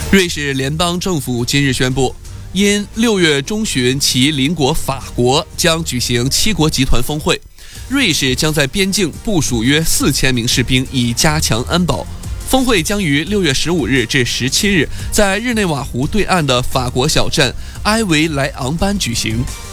瑞士联邦政府今日宣布，因6月中旬其邻国法国将举行7国集团峰会，瑞士将在边境部署约4000名士兵，以加强安保。峰会将于6月15日至17日在日内瓦湖对岸的法国小镇埃维莱昂班举行。